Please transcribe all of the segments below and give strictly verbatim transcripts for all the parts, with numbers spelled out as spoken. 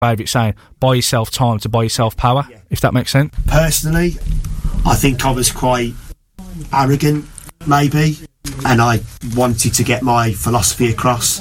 favourite saying, buy yourself time to buy yourself power, yeah. if that makes sense. Personally, I think I was quite arrogant, maybe, and I wanted to get my philosophy across,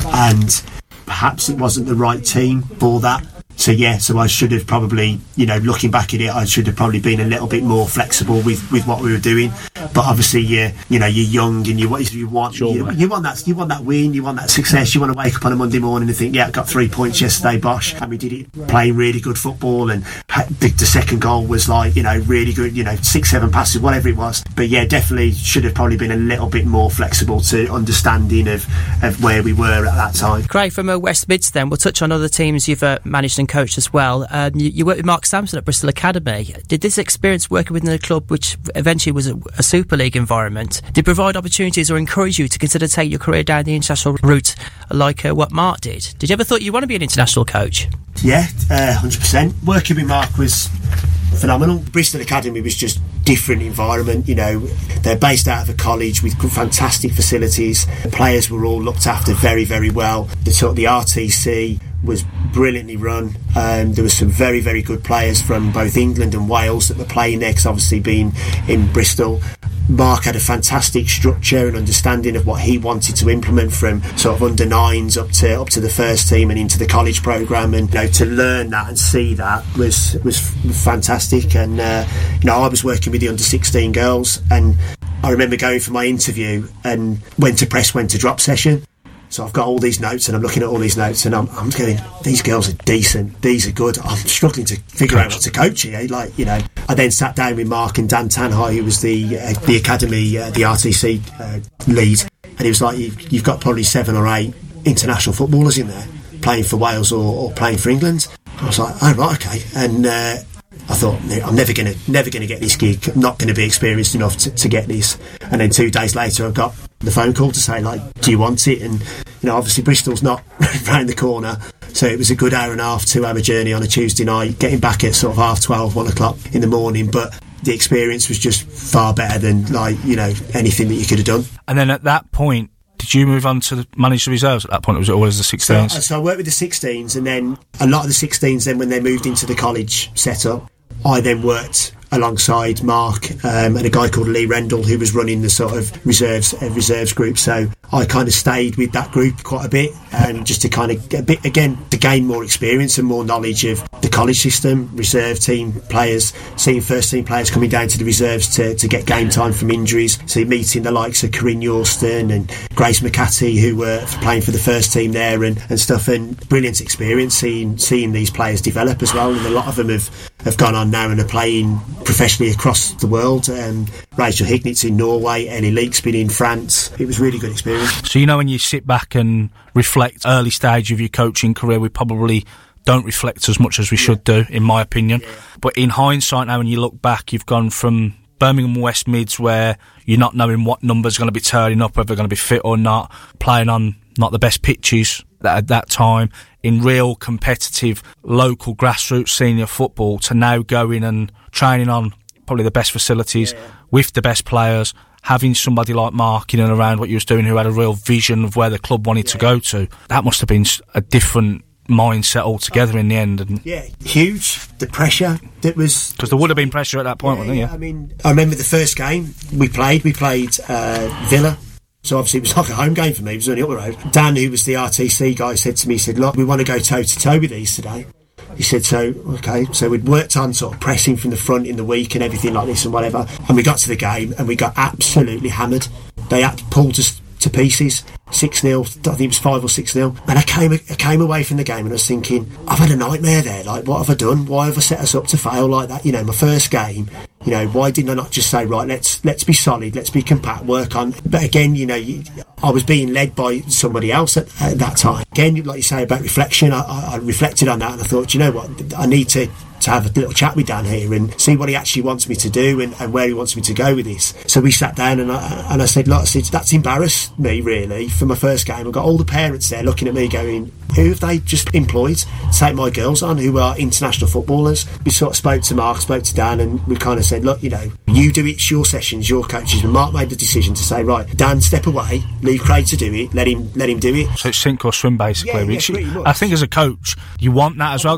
and perhaps it wasn't the right team for that. So yeah, so I should have probably, you know, looking back at it, I should have probably been a little bit more flexible with, with what we were doing. But obviously, you you know, you're young and you what you want, sure, you, you want that, you want that win, you want that success. You want to wake up on a Monday morning and think, yeah, I got three points yesterday, bosh, and we did it playing really good football. And the, the second goal was like, you know, really good, you know, six, seven passes, whatever it was. But yeah, definitely should have probably been a little bit more flexible to understanding of of where we were at that time. Craig, from uh, West Mids, then we'll touch on other teams you've uh, managed and coached as well. Um, you, you worked with Mark Sampson at Bristol Academy. Did this experience working within a club which eventually was a, a Super League environment, did it provide opportunities or encourage you to consider taking your career down the international route like uh, what Mark did? Did you ever thought you want to be an international coach? Yeah, uh, one hundred percent. Working with Mark was phenomenal. Bristol Academy was just different environment, you know. They're based out of a college with fantastic facilities. The players were all looked after very, very well. The sort of the R T C was brilliantly run. Um, there were some very, very good players from both England and Wales that were playing there, because obviously being in Bristol, Mark had a fantastic structure and understanding of what he wanted to implement from sort of under nines up to up to the first team and into the college programme, and you know, to learn that and see that was was fantastic. And uh, you know, I was working with the under sixteen girls, and I remember going for my interview and when to press, when to drop session. So I've got all these notes and I'm looking at all these notes and I'm, I'm going, these girls are decent, these are good. I'm struggling to figure coach. out what to coach here. Like, you know, I then sat down with Mark and Dan Tanhai, who was the uh, the academy, uh, the R T C uh, lead, and he was like, you've, you've got probably seven or eight international footballers in there playing for Wales or, or playing for England. I was like, oh right, okay. And uh, I thought, I'm never going to never going to get this gig. I'm not going to be experienced enough to, to get this. And then two days later, I got the phone call to say, like, do you want it? And you know, obviously Bristol's not round the corner, so it was a good hour and a half, two hour journey on a Tuesday night, getting back at sort of half twelve, one o'clock in the morning. But the experience was just far better than, like, you know, anything that you could have done. And then at that point, did you move on to manage the reserves at that point? Or was it always the sixteens? So, so I worked with the sixteens, and then a lot of the sixteens, then when they moved into the college setup, I then worked alongside Mark um, and a guy called Lee Rendell, who was running the sort of reserves uh, reserves group. So I kind of stayed with that group quite a bit, and just to kind of get a bit, again, to gain more experience and more knowledge of the college system, reserve team players, seeing first team players coming down to the reserves to, to get game time from injuries. So meeting the likes of Corinne Yorston and Grace McCarthy, who were playing for the first team there and, and stuff, and brilliant experience seeing seeing these players develop as well. And a lot of them have, have gone on now and are playing professionally across the world. Um, Rachel Hignitz in Norway, Ellie Leake's been in France. It was a really good experience. So, you know, when you sit back and reflect early stage of your coaching career, we probably don't reflect as much as we yeah. should do, in my opinion. Yeah. But in hindsight now, when you look back, you've gone from Birmingham West Mids, where you're not knowing what numbers are going to be turning up, whether they're going to be fit or not, playing on not the best pitches at that time, in real competitive local grassroots senior football, to now going and training on probably the best facilities yeah. with the best players, having somebody like Mark in and around what you was doing, who had a real vision of where the club wanted yeah. to go to. That must have been a different mindset altogether in the end. And yeah, huge. The pressure that was, because there would have been pressure at that point, yeah, wasn't there? Yeah, I mean, I remember the first game we played. We played uh, Villa. So obviously it was like a home game for me. It was only up the road. Dan, who was the R T C guy, said to me, he said, look, we want to go toe to toe with these today. He said, so, okay, so we'd worked on sort of pressing from the front in the week and everything like this and whatever, and we got to the game and we got absolutely hammered. They had pulled us to pieces, six nil, I think it was five or six nil, and I came I came away from the game and I was thinking, I've had a nightmare there. Like, what have I done? Why have I set us up to fail like that? You know, my first game, you know, why didn't I not just say, right, let's let's be solid, let's be compact, work on. But again, you know, you, I was being led by somebody else at, at that time. Again, like you say about reflection, I, I, I reflected on that and I thought, you know what, I need to to have a little chat with Dan here and see what he actually wants me to do and, and where he wants me to go with this. So we sat down and I, and I said, look, I said, that's embarrassed me really for my first game. I've got all the parents there looking at me going, who have they just employed to take my girls on, who are international footballers? We sort of spoke to Mark, spoke to Dan, and we kind of said, look, you know, you do it, it's your sessions, your coaches. And Mark made the decision to say, right, Dan, step away, leave Craig to do it, let him let him do it. So it's sink or swim basically. Yeah, yeah, pretty much. I think as a coach, you want that as well.